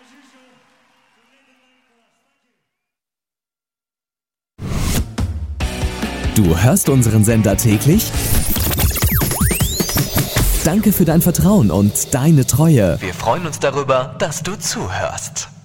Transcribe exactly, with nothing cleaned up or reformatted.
Du hörst unseren Sender täglich? Danke für dein Vertrauen und deine Treue. Wir freuen uns darüber, dass du zuhörst.